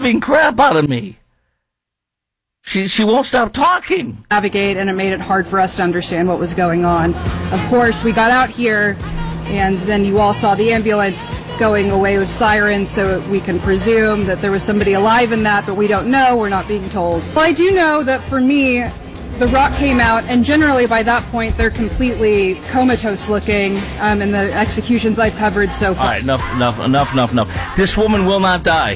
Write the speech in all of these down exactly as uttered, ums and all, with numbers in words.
living crap out of me. She she won't stop talking. Navigate, and it made it hard for us to understand what was going on. Of course, we got out here, and then you all saw the ambulance going away with sirens, so we can presume that there was somebody alive in that, but we don't know. We're not being told. Well, I do know that for me, the rock came out, and generally by that point, they're completely comatose looking um, in the executions I've covered so far. All right, enough, enough, enough, enough, enough. This woman will not die.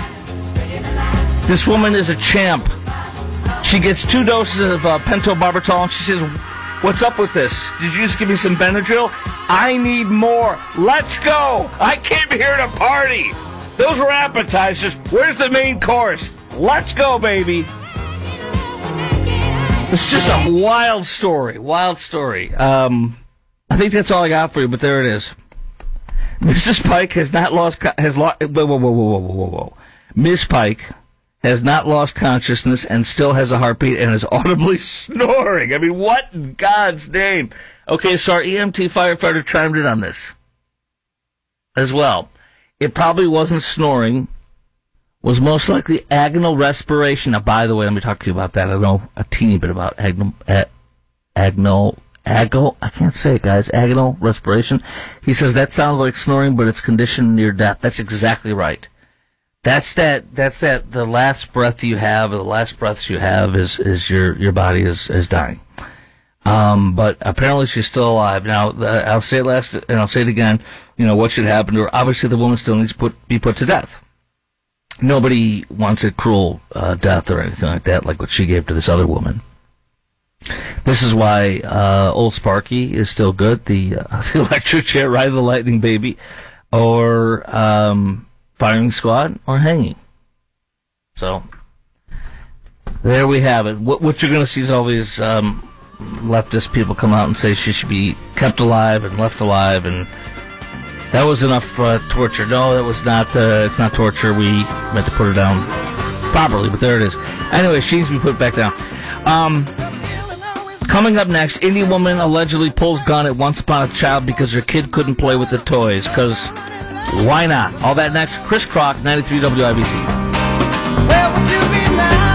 This woman is a champ. She gets two doses of uh, pentobarbital, and she says, what's up with this? Did you just give me some Benadryl? I need more. Let's go. I came here to party. Those were appetizers. Where's the main course? Let's go, baby. It's just a wild story. Wild story. Um, I think that's all I got for you, but there it is. Missus Pike has not lost... has lost. Whoa, whoa, whoa, whoa, whoa, whoa, whoa. Miss Pike has not lost consciousness and still has a heartbeat and is audibly snoring. I mean, what in God's name? Okay, so our E M T firefighter chimed in on this as well. It probably wasn't snoring. Was most likely agonal respiration. Now, by the way, let me talk to you about that. I know a teeny bit about agonal, ag, agonal, agonal, I can't say it, guys, agonal respiration. He says that sounds like snoring, but it's conditioned near death. That's exactly right. That's that, that's that, the last breath you have, or the last breaths you have is, is your, your body is, is dying. Um, but apparently she's still alive. Now, uh, I'll say it last, and I'll say it again, you know, what should happen to her? Obviously the woman still needs to put, be put to death. Nobody wants a cruel uh, death or anything like that, like what she gave to this other woman. This is why uh, Old Sparky is still good, the, uh, the electric chair, Ride the Lightning Baby, or um, Firing Squad, or Hanging. So, there we have it. What, what you're going to see is all these um, leftist people come out and say she should be kept alive and left alive, and that was enough uh, torture. No, that was not, uh, it's not torture. We meant to put her down properly, but there it is. Anyway, she needs to be put back down. Um, coming up next, Indian woman allegedly pulls gun at Once Upon a Child because her kid couldn't play with the toys. Because why not? All that next. Chris Crock, ninety-three W I B C. Where would you be now?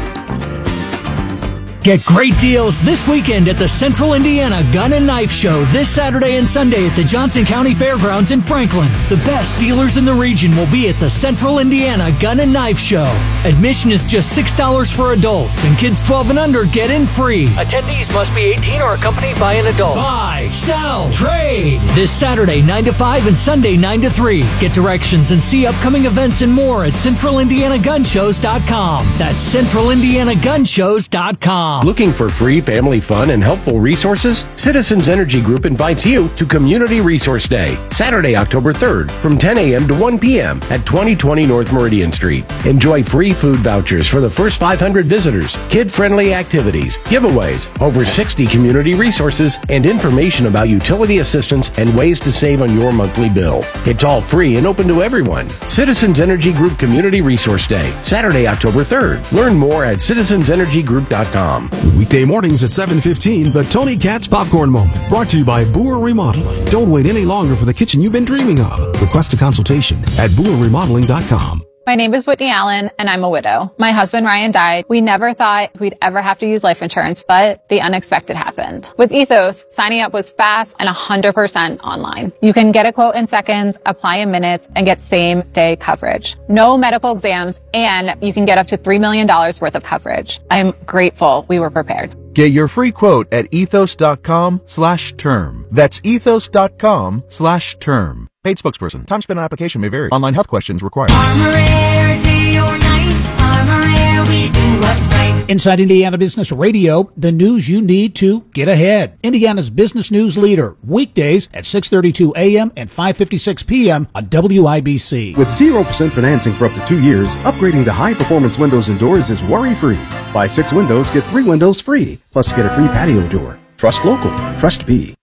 Get great deals this weekend at the Central Indiana Gun and Knife Show this Saturday and Sunday at the Johnson County Fairgrounds in Franklin. The best dealers in the region will be at the Central Indiana Gun and Knife Show. Admission is just six dollars for adults, and kids twelve and under get in free. Attendees must be eighteen or accompanied by an adult. Buy, sell, trade. This Saturday nine to five and Sunday nine to three. Get directions and see upcoming events and more at central indiana gun shows dot com. That's central indiana gun shows dot com. Looking for free family fun and helpful resources? Citizens Energy Group invites you to Community Resource Day, Saturday, October third, from ten a.m. to one p.m. at twenty twenty North Meridian Street. Enjoy free food vouchers for the first five hundred visitors, kid-friendly activities, giveaways, over sixty community resources, and information about utility assistance and ways to save on your monthly bill. It's all free and open to everyone. Citizens Energy Group Community Resource Day, Saturday, October third. Learn more at citizens energy group dot com. Weekday mornings at seven fifteen, the Tony Katz Popcorn Moment, brought to you by Boer Remodeling. Don't wait any longer for the kitchen you've been dreaming of. Request a consultation at boer remodeling dot com. My name is Whitney Allen, and I'm a widow. My husband, Ryan, died. We never thought we'd ever have to use life insurance, but the unexpected happened. With Ethos, signing up was fast and one hundred percent online. You can get a quote in seconds, apply in minutes, and get same-day coverage. No medical exams, and you can get up to three million dollars worth of coverage. I'm grateful we were prepared. Get your free quote at ethos.com slash term. That's ethos.com slash term. Paid spokesperson. Time spent on application may vary. Online health questions required. Armor Air, day or night. Armor Air, we do what's right. Inside Indiana Business Radio, the news you need to get ahead. Indiana's business news leader, weekdays at six thirty-two a.m. and five fifty-six p.m. on W I B C. With zero percent financing for up to two years, upgrading to high-performance windows and doors is worry-free. Buy six windows, get three windows free. Plus, get a free patio door. Trust local. Trust B.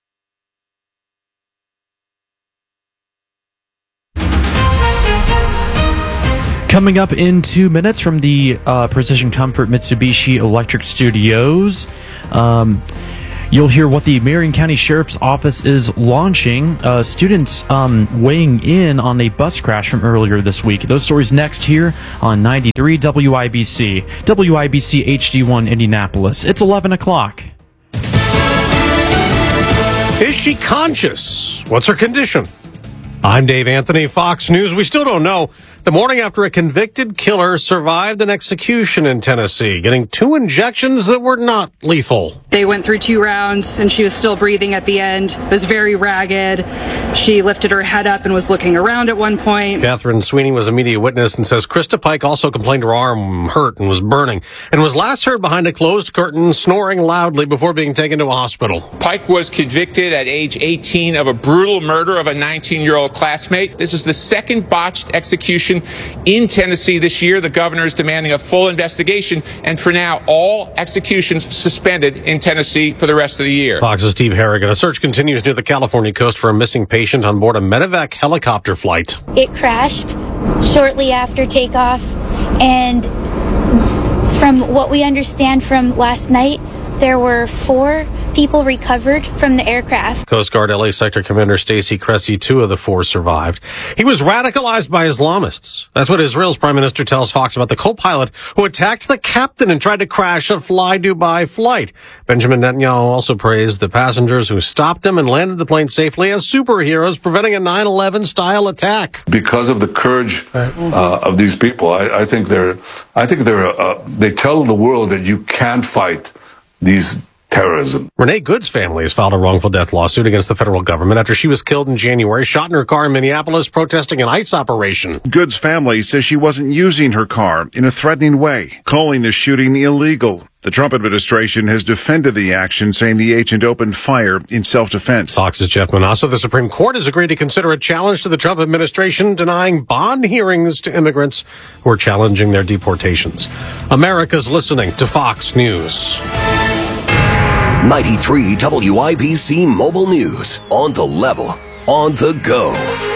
Coming up in two minutes from the uh, Precision Comfort Mitsubishi Electric Studios. Um, You'll hear what the Marion County Sheriff's Office is launching. Uh, students um, weighing in on a bus crash from earlier this week. Those stories next here on ninety-three W I B C. W I B C H D one Indianapolis. It's eleven o'clock. Is she conscious? What's her condition? I'm Dave Anthony, Fox News. We still don't know. The morning after a convicted killer survived an execution in Tennessee, getting two injections that were not lethal. They went through two rounds and she was still breathing at the end. It was very ragged. She lifted her head up and was looking around at one point. Catherine Sweeney was a media witness and says Krista Pike also complained her arm hurt and was burning and was last heard behind a closed curtain snoring loudly before being taken to a hospital. Pike was convicted at age eighteen of a brutal murder of a nineteen-year-old classmate. This is the second botched execution in Tennessee this year. The governor is demanding a full investigation, and for now, all executions suspended in Tennessee for the rest of the year. Fox's Steve Harrigan. A search continues near the California coast for a missing patient on board a medevac helicopter flight. It crashed shortly after takeoff, and from what we understand from last night, there were four people recovered from the aircraft. Coast Guard L A Sector Commander Stacy Cressy, two of the four survived. He was radicalized by Islamists. That's what Israel's prime minister tells Fox about the co-pilot who attacked the captain and tried to crash a Fly Dubai flight. Benjamin Netanyahu also praised the passengers who stopped him and landed the plane safely as superheroes, preventing a nine eleven style attack. Because of the courage uh, of these people, I, I think they're, I think they're, uh, they tell the world that you can't fight these terrorism. Renee Good's family has filed a wrongful death lawsuit against the federal government after she was killed in January, shot in her car in Minneapolis, protesting an ICE operation. Good's family says she wasn't using her car in a threatening way, calling the shooting illegal. The Trump administration has defended the action, saying the agent opened fire in self-defense. Fox's Jeff Manasso. The Supreme Court has agreed to consider a challenge to the Trump administration denying bond hearings to immigrants who are challenging their deportations. America's listening to Fox News. ninety-three W I B C Mobile News. On the level, on the go.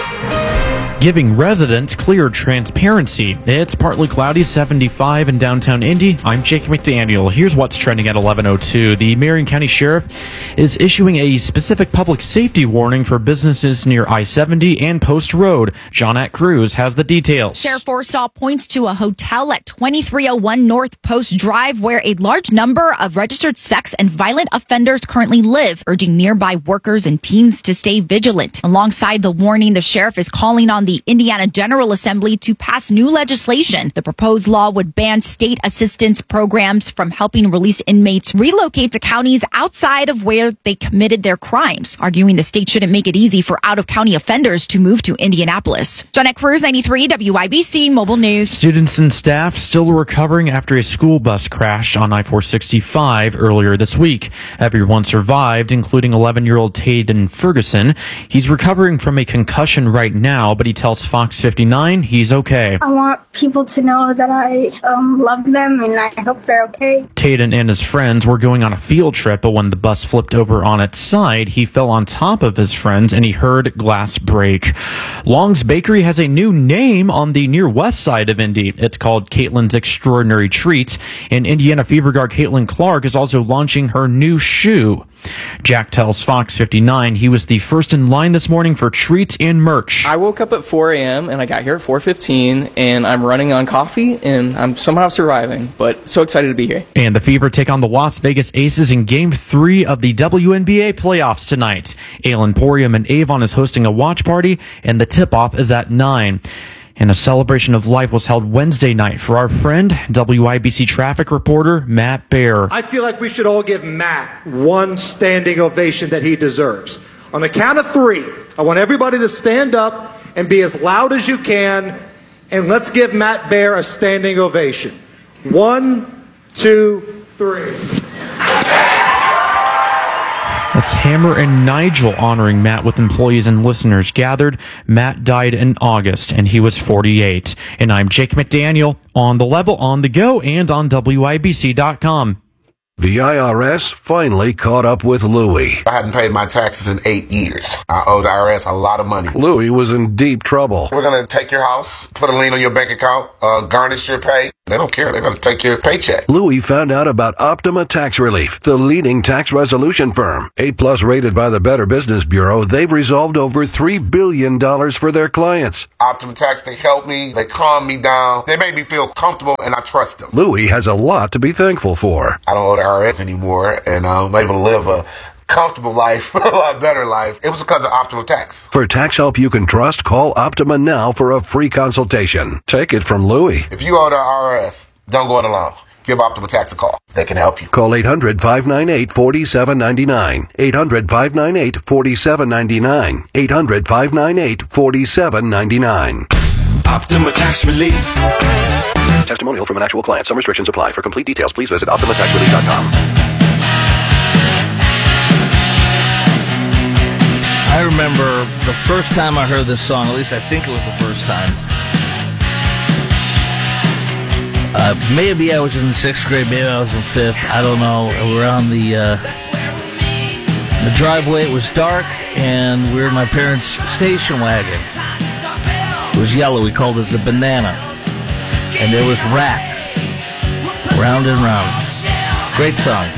Giving residents clear transparency. It's partly cloudy, seventy-five in downtown Indy. I'm Jake McDaniel. Here's what's trending at eleven oh two. The Marion County Sheriff is issuing a specific public safety warning for businesses near I seventy and Post Road. Johnette Cruz has the details. Sheriff Forsaw points to a hotel at twenty-three oh one North Post Drive where a large number of registered sex and violent offenders currently live, urging nearby workers and teens to stay vigilant. Alongside the warning, the sheriff is calling on the Indiana General Assembly to pass new legislation. The proposed law would ban state assistance programs from helping release inmates relocate to counties outside of where they committed their crimes, arguing the state shouldn't make it easy for out-of-county offenders to move to Indianapolis. Johnette Cruz, ninety-three W I B C Mobile News. Students and staff still recovering after a school bus crashed on I four sixty-five earlier this week. Everyone survived, including eleven-year-old Taden Ferguson. He's recovering from a concussion right now, but he tells Fox fifty-nine he's okay. I want people to know that I um, love them and I hope they're okay. Taden and his friends were going on a field trip, but when the bus flipped over on its side, he fell on top of his friends and he heard glass break. Long's Bakery has a new name on the near west side of Indy. It's called Caitlin's Extraordinary Treats, and Indiana Fever guard Caitlin Clark is also launching her new shoe. Jack tells Fox fifty-nine he was the first in line this morning for treats and merch. I woke up at four a.m. and I got here at four fifteen, and I'm running on coffee, and I'm somehow surviving, but so excited to be here. And the Fever take on the Las Vegas Aces in Game three of the W N B A playoffs tonight. Ale Emporium in Avon is hosting a watch party, and the tip-off is at nine. And a celebration of life was held Wednesday night for our friend, W I B C traffic reporter Matt Baer. I feel like we should all give Matt one standing ovation that he deserves. On the count of three, I want everybody to stand up and be as loud as you can, and let's give Matt Baer a standing ovation. One, two, three. That's Hammer and Nigel honoring Matt with employees and listeners gathered. Matt died in August, and he was forty-eight. And I'm Jake McDaniel, on the level, on the go, and on W I B C dot com. The I R S finally caught up with Louie. I hadn't paid my taxes in eight years. I owed the I R S a lot of money. Louie was in deep trouble. We're going to take your house, put a lien on your bank account, uh, garnish your pay. They don't care. They're going to take your paycheck. Louie found out about Optima Tax Relief, the leading tax resolution firm. A-plus rated by the Better Business Bureau, they've resolved over three billion dollars for their clients. Optima Tax, they helped me. They calmed me down. They made me feel comfortable, and I trust them. Louie has a lot to be thankful for. I don't owe the I R S anymore, and I'm able to live a comfortable life, a lot better life. It was because of Optima Tax. For tax help you can trust, call Optima now for a free consultation. Take it from Louie. If you owe the I R S, don't go it alone. Give Optima Tax a call. They can help you. Call eight hundred, five nine eight, four seven nine nine. eight hundred, five nine eight, four seven nine nine. eight hundred, five nine eight, four seven nine nine. Optima Tax Relief. Testimonial from an actual client. Some restrictions apply. For complete details, please visit Optima Tax Relief dot com. I remember the first time I heard this song, at least I think it was the first time. Uh, maybe I was in sixth grade, maybe I was in fifth, I don't know. We were on the, uh, the driveway, it was dark, and we were in my parents' station wagon. It was yellow, we called it the Banana. And there was Rat, round and round. Great song.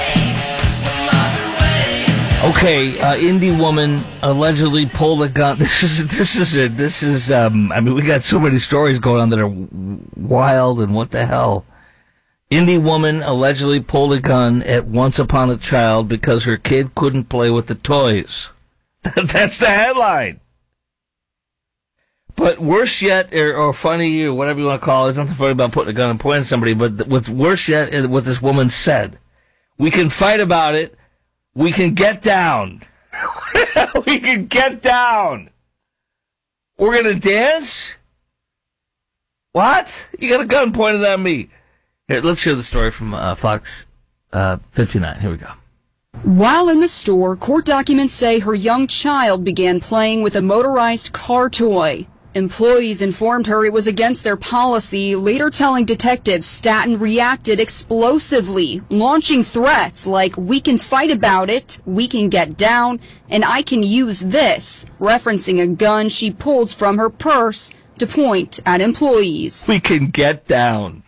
Okay, uh, indie woman allegedly pulled a gun. This is this is it. This is. Um, I mean, we got so many stories going on that are wild and what the hell. Indie woman allegedly pulled a gun at Once Upon a Child because her kid couldn't play with the toys. That's the headline. But worse yet, or, or funny, or whatever you want to call it, there's nothing funny about putting a gun and pointing at somebody. But what's worse yet is what this woman said. We can fight about it. We can get down. We can get down. We're going to dance? What? You got a gun pointed at me. Here, let's hear the story from uh, Fox uh, fifty-nine. Here we go. While in the store, court documents say her young child began playing with a motorized car toy. Employees informed her it was against their policy, later telling detectives Staten reacted explosively, launching threats like, "We can fight about it, we can get down, and I can use this," referencing a gun she pulled from her purse to point at employees. We can get down.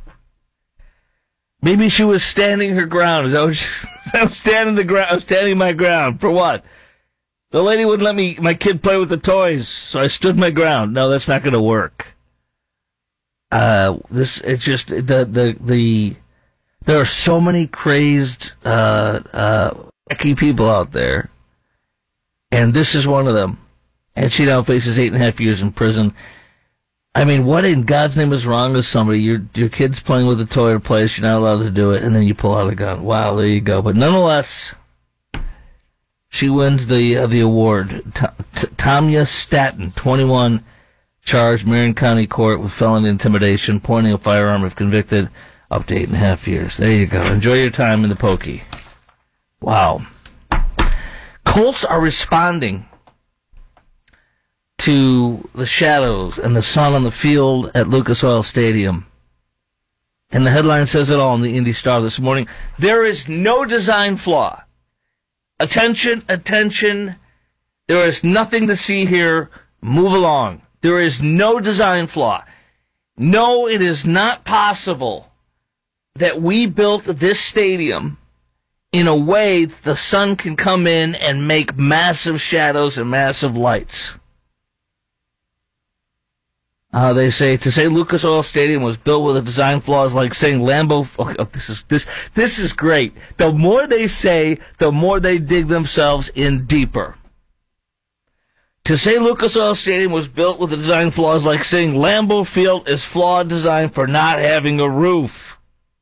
Maybe she was standing her ground. Is that what she, I was standing the ground. I was standing my ground for what? The lady wouldn't let me, my kid play with the toys, so I stood my ground. No, that's not going to work. Uh, this, it's just, the, the, the, there are so many crazed, uh, uh, wacky people out there. And this is one of them. And she now faces eight and a half years in prison. I mean, what in God's name is wrong with somebody? Your, your kid's playing with a toy or place, you're not allowed to do it, and then you pull out a gun. Wow, there you go. But nonetheless, she wins the uh, the award. T- T- Tanya Staten, twenty-one, charged Marion County Court with felony intimidation, pointing a firearm if convicted, up to eight and a half years. There you go. Enjoy your time in the pokey. Wow. Colts are responding to the shadows and the sun on the field at Lucas Oil Stadium. And the headline says it all in the Indy Star this morning. There is no design flaw. Attention, attention. There is nothing to see here. Move along. There is no design flaw. No, it is not possible that we built this stadium in a way that the sun can come in and make massive shadows and massive lights. Uh, they say, to say Lucas Oil Stadium was built with a design flaws like saying Lambeau, oh, oh, this is, this, this is great. The more they say, the more they dig themselves in deeper. To say Lucas Oil Stadium was built with a design flaws like saying Lambeau Field is flawed design for not having a roof.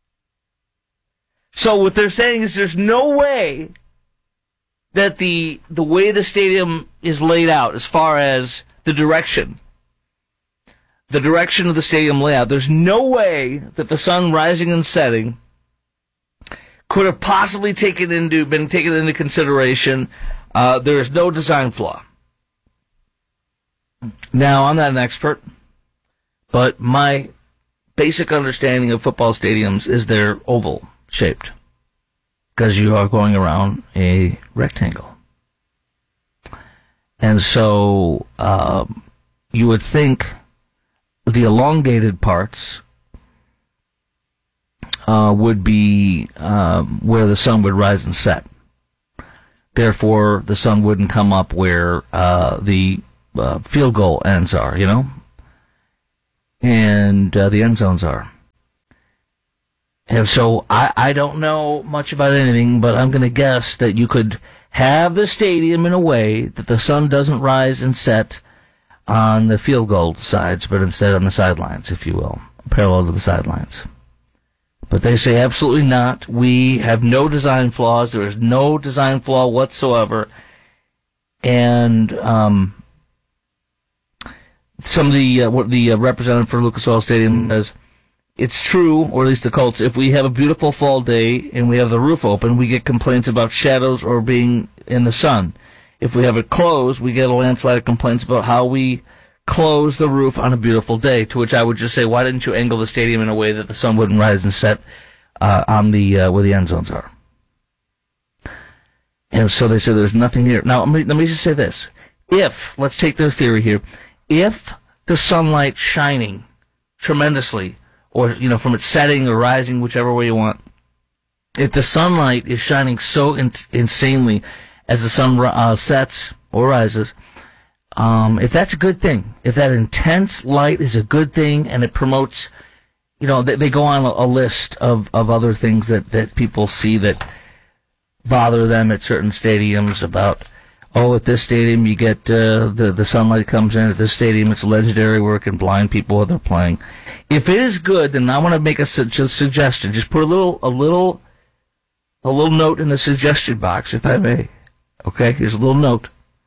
So what they're saying is there's no way that the, the way the stadium is laid out as far as the direction, the direction of the stadium layout, there's no way that the sun rising and setting could have possibly taken into been taken into consideration. Uh, there is no design flaw. Now, I'm not an expert, but my basic understanding of football stadiums is they're oval shaped. because you are going around a rectangle. And so um, you would think the elongated parts uh, would be um, where the sun would rise and set. Therefore, the sun wouldn't come up where uh, the uh, field goal ends are, you know, and uh, the end zones are. And so I, I don't know much about anything, but I'm going to guess that you could have the stadium in a way that the sun doesn't rise and set on the field goal sides, but instead on the sidelines, if you will, parallel to the sidelines. But they say absolutely not. We have no design flaws. There is no design flaw whatsoever. And um, some of the uh, what the uh, representative for Lucas Oil Stadium says, it's true, or at least the Colts, if we have a beautiful fall day and we have the roof open, we get complaints about shadows or being in the sun. If we have it closed, we get a landslide of complaints about how we close the roof on a beautiful day, to which I would just say, why didn't you angle the stadium in a way that the sun wouldn't rise and set uh, on the uh, where the end zones are? And so they said there's nothing here. Now, let me, let me just say this. If, let's take their theory here, if the sunlight shining tremendously, or, you know, from its setting or rising, whichever way you want, if the sunlight is shining so in- insanely as the sun uh, sets or rises, Um, if that's a good thing, if that intense light is a good thing and it promotes, you know, they, they go on a, a list of, of other things that, that people see that bother them at certain stadiums about, oh, at this stadium you get, uh, the, the sunlight comes in, at this stadium it's legendary work and blind people while they're playing. If it is good, then I want to make a su- suggestion. Just put a little, a little, a little note in the suggestion box, if I may. Okay, here's a little note.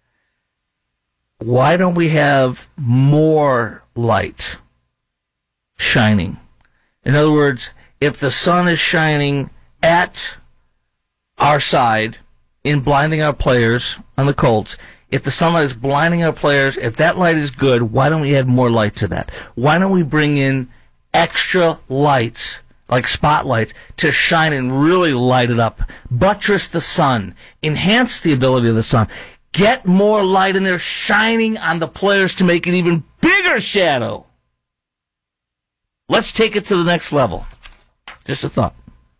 Why don't we have more light shining? In other words, if the sun is shining at our side in blinding our players on the Colts, if the sunlight is blinding our players, if that light is good, why don't we add more light to that? Why don't we bring in extra lights, like spotlights, to shine and really light it up? Buttress the sun. Enhance the ability of the sun. Get more light in there shining on the players to make an even bigger shadow. Let's take it to the next level. Just a thought.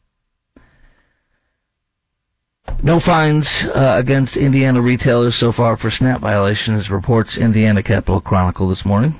No fines uh, against Indiana retailers so far for SNAP violations, reports Indiana Capital Chronicle this morning.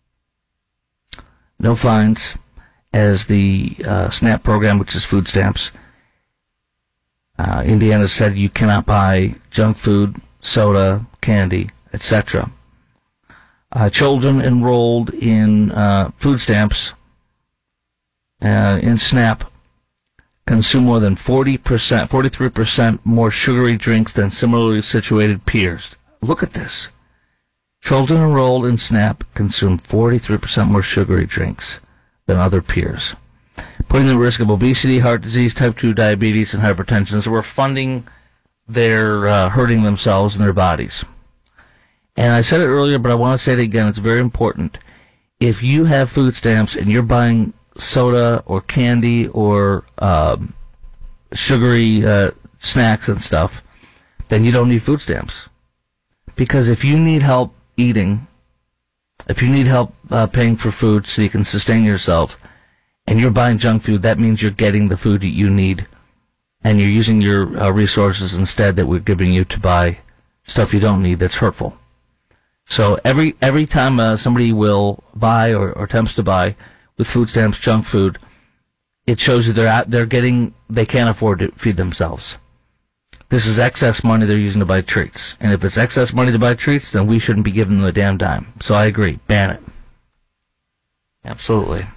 No fines as the uh, SNAP program, which is food stamps. Uh, Indiana said you cannot buy junk food, soda, candy, et cetera. Uh, children enrolled in uh, food stamps, uh, in SNAP, consume more than forty percent, forty-three percent more sugary drinks than similarly situated peers. Look at this. Children enrolled in SNAP consume forty-three percent more sugary drinks than other peers, putting them at risk of obesity, heart disease, type two diabetes, and hypertension. So we're funding they're uh, hurting themselves and their bodies. And I said it earlier, but I want to say it again. It's very important. If you have food stamps and you're buying soda or candy or um, sugary uh, snacks and stuff, then you don't need food stamps. Because if you need help eating, if you need help uh, paying for food so you can sustain yourself, and you're buying junk food, that means you're getting the food that you need. And you're using your uh, resources instead that we're giving you to buy stuff you don't need that's hurtful. So every every time uh, somebody will buy or, or attempts to buy with food stamps junk food, it shows you they're out, they're getting they can't afford to feed themselves. This is excess money they're using to buy treats, and if it's excess money to buy treats, then we shouldn't be giving them a damn dime. So I agree, ban it. Absolutely.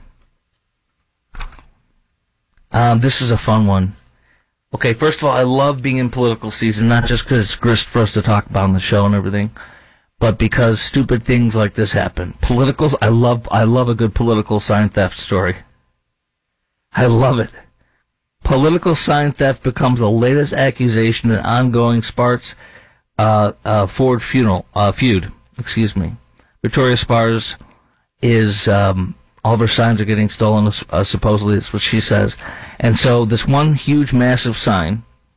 Um, this is a fun one. Okay, first of all, I love being in political season, not just because it's grist for us to talk about on the show and everything, but because stupid things like this happen. Politicals, I love I love a good political sign theft story. I love it. Political sign theft becomes the latest accusation in ongoing Sparks uh, uh, Ford funeral, uh, feud. Excuse me. Victoria Spars is... Um, all of her signs are getting stolen, uh, supposedly, that's what she says. And so this one huge, massive sign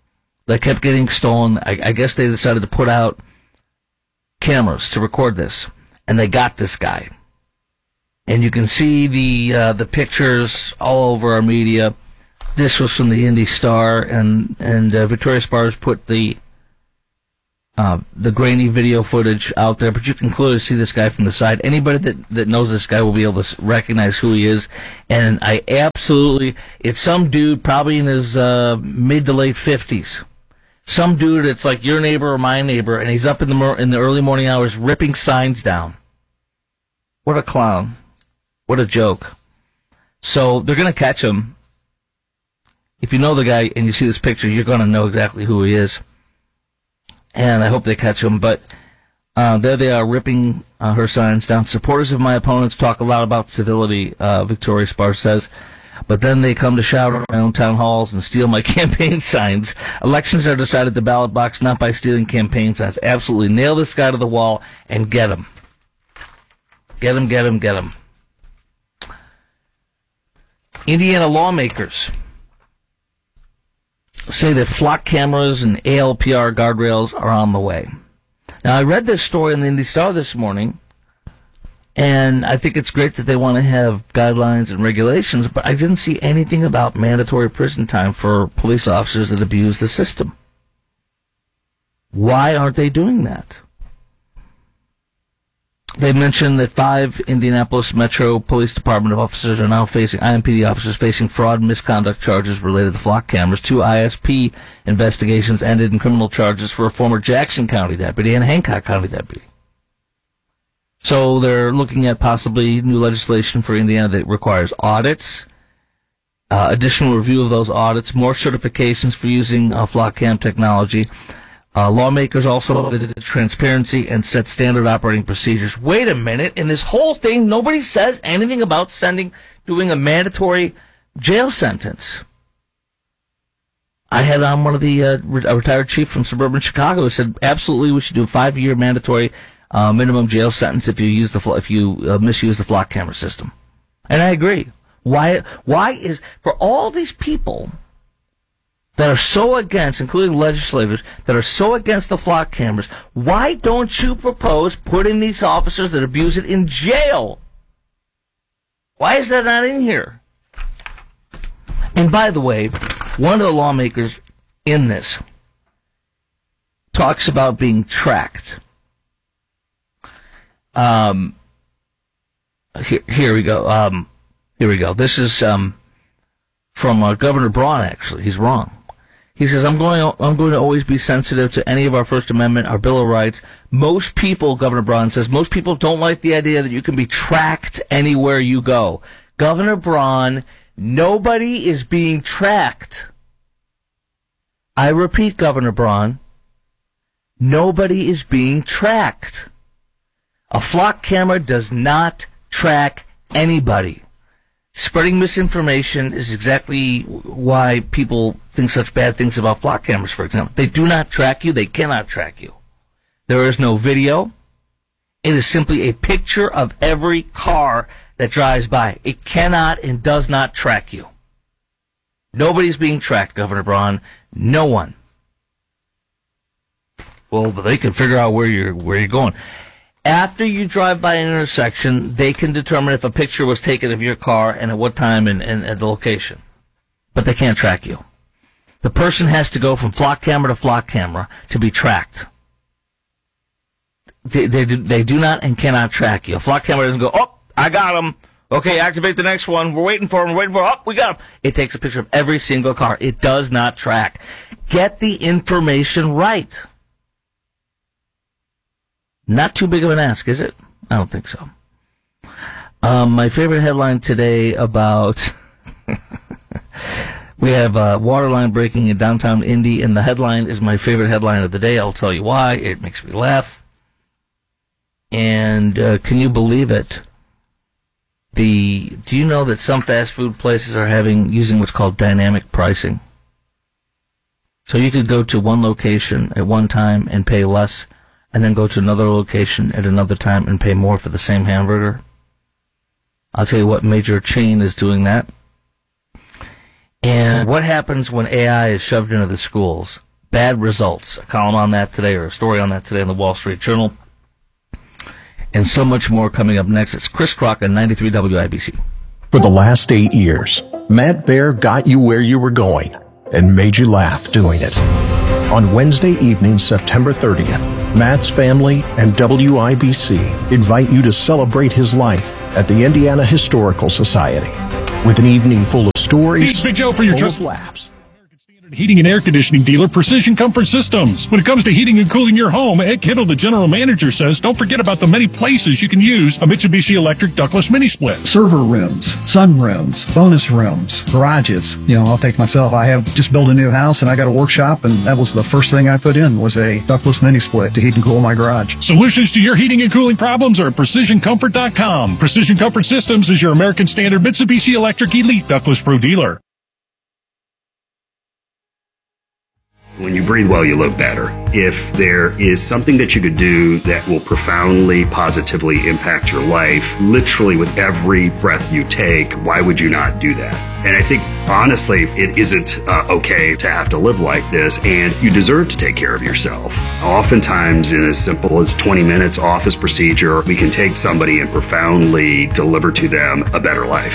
that kept getting stolen. I, I guess they decided to put out cameras to record this, and they got this guy. And you can see the uh, the pictures all over our media. This was from the Indy Star, and and uh, Victoria Spars put the uh, the grainy video footage out there, but you can clearly see this guy from the side. Anybody that, that knows this guy will be able to recognize who he is. And I absolutely, it's some dude probably in his uh, mid to late fifties. Some dude that's like your neighbor or my neighbor, and he's up in the mor- in the early morning hours ripping signs down. What a clown. What a joke. So they're going to catch him. If you know the guy and you see this picture, you're going to know exactly who he is. And I hope they catch him. But uh, there they are, ripping uh, her signs down. Supporters of my opponents talk a lot about civility, uh, Victoria Spars says. But then they come to shout at my own town halls and steal my campaign signs. Elections are decided at the ballot box, not by stealing campaign signs. Absolutely nail this guy to the wall and get him. Get him, get him, get him. Indiana lawmakers say that flock cameras and A L P R guardrails are on the way. Now, I read this story in the Indy Star this morning, and I think it's great that they want to have guidelines and regulations, but I didn't see anything about mandatory prison time for police officers that abuse the system. Why aren't they doing that? They mentioned that five Indianapolis Metro Police Department officers are now facing, I M P D officers facing fraud and misconduct charges related to flock cameras. Two I S P investigations ended in criminal charges for a former Jackson County deputy and Hancock County deputy. So they're looking at possibly new legislation for Indiana that requires audits, uh, additional review of those audits, more certifications for using uh, flock cam technology. Uh, lawmakers also limited transparency and set standard operating procedures. Wait a minute. In this whole thing, nobody says anything about sending, doing a mandatory jail sentence. I had on one of the, uh, re- a retired chief from suburban Chicago who said, absolutely, we should do a five-year mandatory uh, minimum jail sentence if you use the, fl- if you uh, misuse the flock camera system. And I agree. Why, why is, for all these people that are so against, including legislators, that are so against the flock cameras, why don't you propose putting these officers that abuse it in jail? Why is that not in here? And by the way, one of the lawmakers in this talks about being tracked. Um, here, here we go. Um, here we go. This is um, from uh, Governor Braun, actually. He's wrong. He says, I'm going, I'm going to always be sensitive to any of our First Amendment, our Bill of Rights. Most people, Governor Braun says, most people don't like the idea that you can be tracked anywhere you go. Governor Braun, nobody is being tracked. I repeat, Governor Braun, nobody is being tracked. A flock camera does not track anybody. Spreading misinformation is exactly why people think such bad things about flock cameras, for example. They do not track you. They cannot track you. There is no video. It is simply a picture of every car that drives by. It cannot and does not track you. Nobody's being tracked, Governor Braun. No one. Well, but they can figure out where you're where you're going. After you drive by an intersection, they can determine if a picture was taken of your car and at what time and, and at the location. But they can't track you. The person has to go from flock camera to flock camera to be tracked. They, they, do, they do not and cannot track you. A flock camera doesn't go, oh, I got him. Okay, activate the next one. We're waiting for him. We're waiting for him. Oh, we got him. It takes a picture of every single car. It does not track. Get the information right. Not too big of an ask, is it? I don't think so. Um, my favorite headline today about we have a water line breaking in downtown Indy, and the headline is my favorite headline of the day. I'll tell you why. It makes me laugh. And uh, can you believe it? The do you know that some fast food places are having using what's called dynamic pricing? So you could go to one location at one time and pay less, and then go to another location at another time and pay more for the same hamburger. I'll tell you what major chain is doing that. And what happens when A I is shoved into the schools? bad results. A column on that today, or a story on that today in the Wall Street Journal. And so much more coming up next. It's Chris Crock on ninety-three W I B C. For the last eight years, Matt Baer got you where you were going and made you laugh doing it. On Wednesday evening, September thirtieth, Matt's family and W I B C invite you to celebrate his life at the Indiana Historical Society with an evening full of stories, It's Big Joe for your full trust. of laughs. Heating and air conditioning dealer, Precision Comfort Systems. When it comes to heating and cooling your home, Ed Kittle, the general manager, says don't forget about the many places you can use a Mitsubishi Electric ductless mini split. Server rooms, sun rooms, bonus rooms, garages. You know, I'll take myself. I have just built a new house and I got a workshop, and that was the first thing I put in was a ductless mini split to heat and cool my garage. Solutions to your heating and cooling problems are at precision comfort dot com. Precision Comfort Systems is your American Standard Mitsubishi Electric Elite Ductless Pro dealer. When you breathe well, you live better. If there is something that you could do that will profoundly, positively impact your life, literally with every breath you take, why would you not do that? And I think, honestly, it isn't uh, okay to have to live like this, and you deserve to take care of yourself. Oftentimes, in as simple as twenty minutes office procedure, we can take somebody and profoundly deliver to them a better life.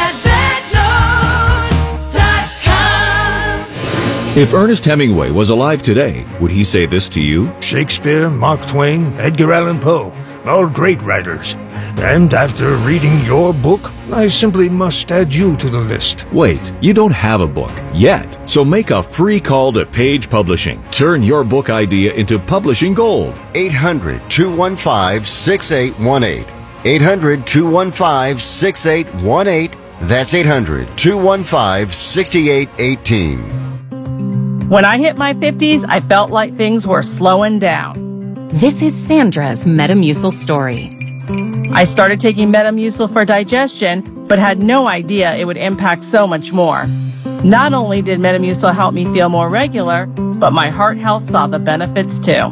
If Ernest Hemingway was alive today, would he say this to you? Shakespeare, Mark Twain, Edgar Allan Poe, all great writers. And after reading your book, I simply must add you to the list. Wait, you don't have a book yet, so make a free call to Page Publishing. Turn your book idea into publishing gold. eight hundred, two one five, six eight one eight. eight hundred, two one five, six eight one eight. That's eight hundred, two one five, six eight one eight. When I hit my fifties, I felt like things were slowing down. This is Sandra's Metamucil story. I started taking Metamucil for digestion, but had no idea it would impact so much more. Not only did Metamucil help me feel more regular, but my heart health saw the benefits too.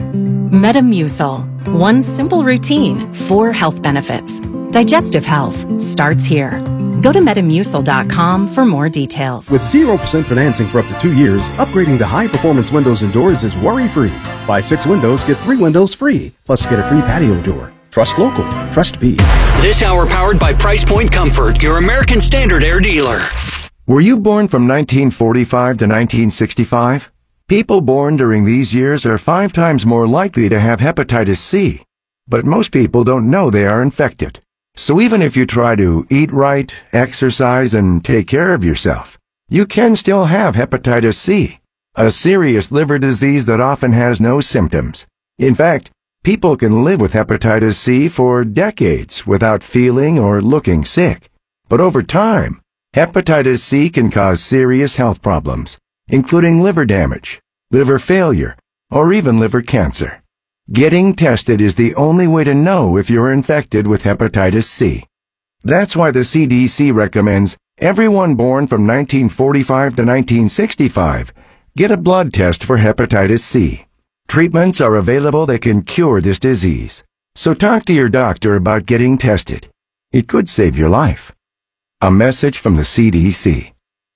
Metamucil. One simple routine, four health benefits. Digestive health starts here. Go to Metamucil dot com for more details. With zero percent financing for up to two years, upgrading to high-performance windows and doors is worry-free. Buy six windows, get three windows free. Plus, get a free patio door. Trust local. Trust B. This hour powered by Price Point Comfort, your American Standard Air dealer. Were you born from nineteen forty-five to nineteen sixty-five? People born during these years are five times more likely to have hepatitis C. But most people don't know they are infected. So even if you try to eat right, exercise, and take care of yourself, you can still have hepatitis C, a serious liver disease that often has no symptoms. In fact, people can live with hepatitis C for decades without feeling or looking sick. But over time, hepatitis C can cause serious health problems, including liver damage, liver failure, or even liver cancer. Getting tested is the only way to know if you're infected with hepatitis C. That's why the C D C recommends everyone born from nineteen forty-five to nineteen sixty-five get a blood test for hepatitis C. Treatments are available that can cure this disease. So talk to your doctor about getting tested. It could save your life. A message from the C D C.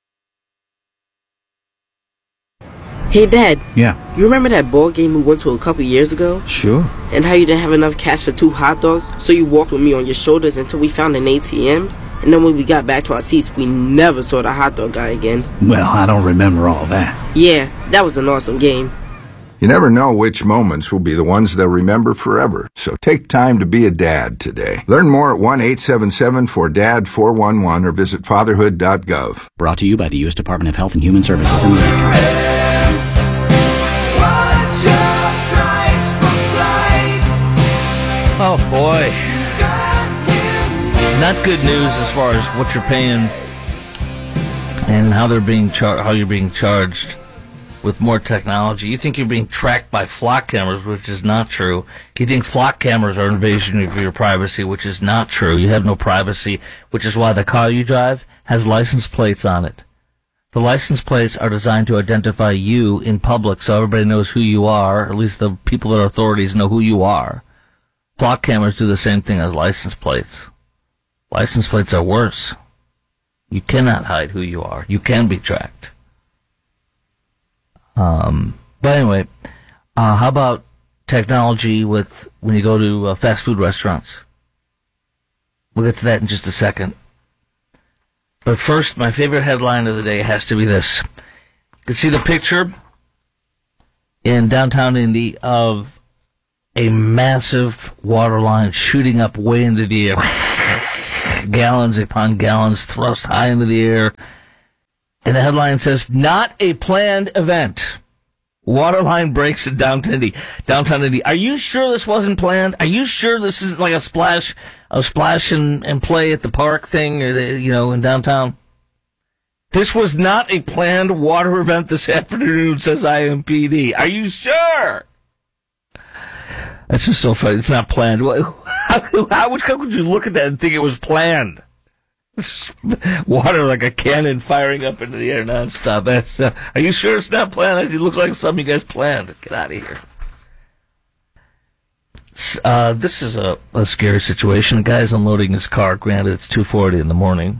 Hey, Dad. Yeah. You remember that ball game we went to a couple years ago? Sure. And how you didn't have enough cash for two hot dogs, so you walked with me on your shoulders until we found an A T M? And then when we got back to our seats, we never saw the hot dog guy again. Well, I don't remember all that. Yeah, that was an awesome game. You never know which moments will be the ones they'll remember forever, so take time to be a dad today. Learn more at one eight seven seven four D A D four one one or visit fatherhood dot gov. Brought to you by the U S Department of Health and Human Services and Medicare. Oh boy. Not good news as far as what you're paying and how they're being char- how you're being charged with more technology. You think you're being tracked by flock cameras, which is not true. You think flock cameras are invasion of your privacy, which is not true. You have no privacy, which is why the car you drive has license plates on it. The license plates are designed to identify you in public so everybody knows who you are, at least the people that are authorities know who you are. Flock cameras do the same thing as license plates. License plates are worse. You cannot hide who you are. You can be tracked. Um, but anyway, uh, how about technology with when you go to uh, fast food restaurants? We'll get to that in just a second. But first, my favorite headline of the day has to be this. You can see the picture in downtown Indy of a massive water line shooting up way into the air. Gallons upon gallons thrust high into the air. And the headline says, not a planned event. Water line breaks in downtown Indy. Downtown Indy. Are you sure this wasn't planned? Are you sure this isn't like a splash, a splash and, and play at the park thing, or the, you know, in downtown? This was not a planned water event this afternoon, says I M P D. Are you sure? That's just so funny. It's not planned. How, how, how could you look at that and think it was planned? Water like a cannon firing up into the air nonstop. That's. Uh, are you sure it's not planned? It looks like something you guys planned. Get out of here. Uh, this is a, a scary situation. The guy's unloading his car. Granted, it's two forty in the morning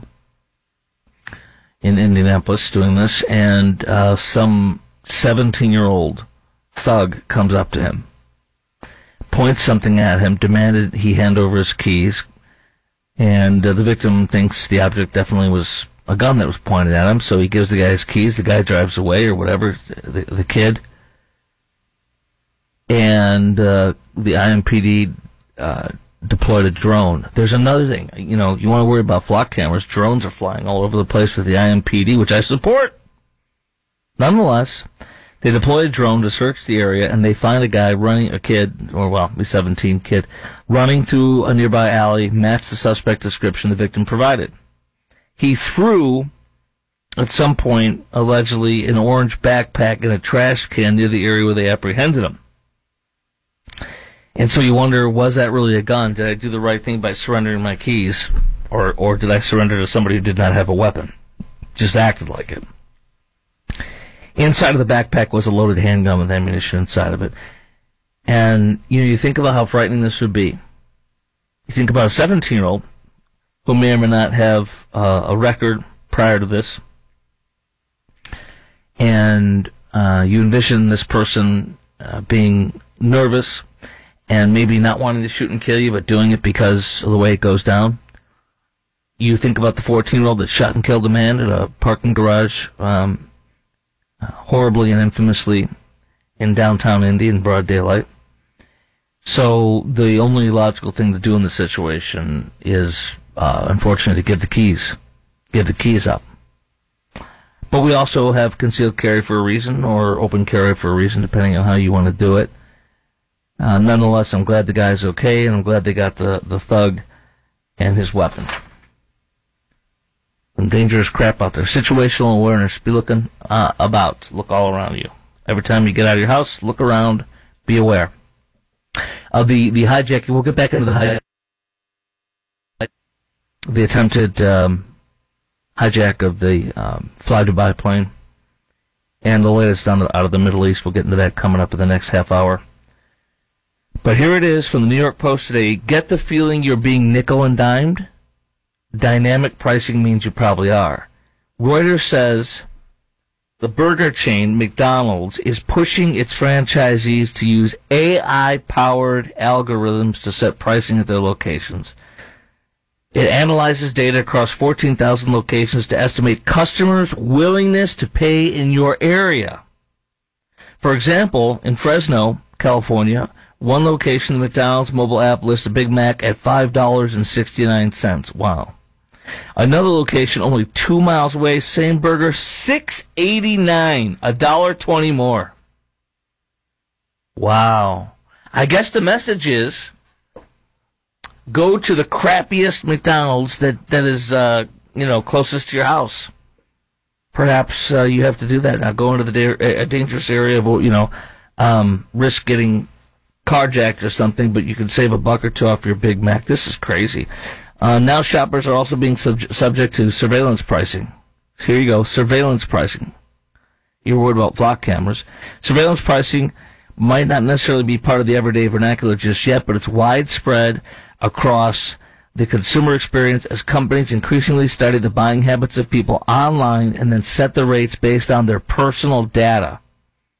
in Indianapolis doing this, and uh, some seventeen-year-old thug comes up to him, points something at him, demanded he hand over his keys. And uh, the victim thinks the object definitely was a gun that was pointed at him, so he gives the guy his keys. The guy drives away, or whatever, the, the kid. And uh, the I M P D uh, deployed a drone. There's another thing. You know, you want to worry about flock cameras. Drones are flying all over the place with the I M P D, which I support. Nonetheless, they deploy a drone to search the area, and they find a guy running, a kid, or well, a seventeen kid, running through a nearby alley, matched the suspect description the victim provided. He threw, at some point, allegedly, an orange backpack in a trash can near the area where they apprehended him. And so you wonder, was that really a gun? Did I do the right thing by surrendering my keys? Or, or did I surrender to somebody who did not have a weapon? Just acted like it. Inside of the backpack was a loaded handgun with ammunition inside of it. And, you know, you think about how frightening this would be. You think about a seventeen-year-old who may or may not have uh, a record prior to this. And uh, you envision this person uh, being nervous and maybe not wanting to shoot and kill you, but doing it because of the way it goes down. You think about the fourteen-year-old that shot and killed a man at a parking garage, um, Uh, horribly and infamously in downtown Indy in broad daylight. So the only logical thing to do in the situation is, uh, unfortunately, to give the keys. Give the keys up. But we also have concealed carry for a reason, or open carry for a reason, depending on how you want to do it. Uh, nonetheless, I'm glad the guy's okay, and I'm glad they got the, the thug and his weapon. Some dangerous crap out there. Situational awareness. Be looking uh, about. Look all around you. Every time you get out of your house, look around. Be aware. Uh, the, the hijacking, we'll get back into the hijack. The attempted um, hijack of the um, Fly Dubai plane. And the latest out of the Middle East. We'll get into that coming up in the next half hour. But here it is from the New York Post today. Get the feeling you're being nickel and dimed? Dynamic pricing means you probably are. Reuters says the burger chain, McDonald's, is pushing its franchisees to use A I-powered algorithms to set pricing at their locations. It analyzes data across fourteen thousand locations to estimate customers' willingness to pay in your area. For example, in Fresno, California, one location, the McDonald's mobile app lists a Big Mac at five dollars and sixty-nine cents. Wow. Another location only two miles away, same burger, six eighty-nine, a dollar twenty more. Wow. I guess the message is go to the crappiest McDonald's that, that is, uh, you know, closest to your house. Perhaps uh, you have to do that now. Go into the da- a dangerous area of, you know, um, risk getting carjacked or something, but you can save a buck or two off your Big Mac. This is crazy. Uh, now shoppers are also being sub- subject to surveillance pricing. Here you go, surveillance pricing. You're worried about flock cameras. Surveillance pricing might not necessarily be part of the everyday vernacular just yet, but it's widespread across the consumer experience as companies increasingly study the buying habits of people online and then set the rates based on their personal data.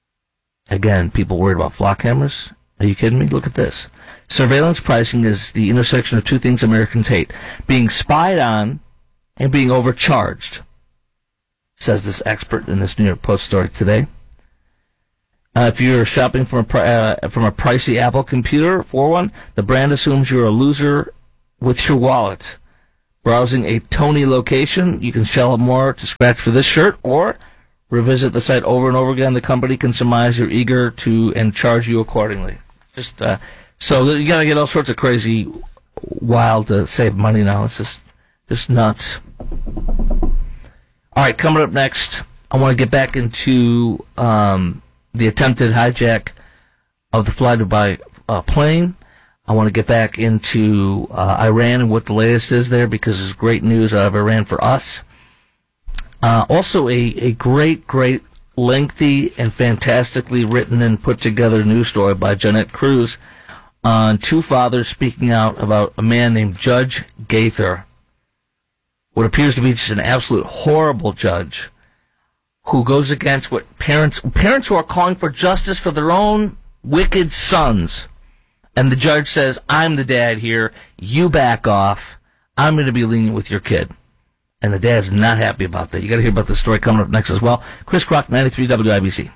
Again, people worried about flock cameras? Are you kidding me? Look at this. Surveillance pricing is the intersection of two things Americans hate: being spied on and being overcharged, says this expert in this New York Post story today. Uh, if you're shopping from a, pri- uh, from a pricey Apple computer for one, the brand assumes you're a loser with your wallet. Browsing a Tony location, you can shell out more to scratch for this shirt, or revisit the site over and over again. The company can surmise you're eager to and charge you accordingly. Just uh, so you got to get all sorts of crazy, wild to save money now. It's just, just nuts. All right, coming up next, I want to get back into um, the attempted hijack of the Fly Dubai uh, plane. I want to get back into uh, Iran and what the latest is there, because there's great news out of Iran for us. Uh, also, a, a great, great, lengthy, and fantastically written and put together news story by Jeanette Cruz on two fathers speaking out about a man named Judge Gaither, what appears to be just an absolute horrible judge who goes against what parents, parents who are calling for justice for their own wicked sons. And the judge says, I'm the dad here, you back off, I'm going to be lenient with your kid. And the dad's not happy about that. You got to hear about this story coming up next as well. Chris Crock, ninety-three W I B C.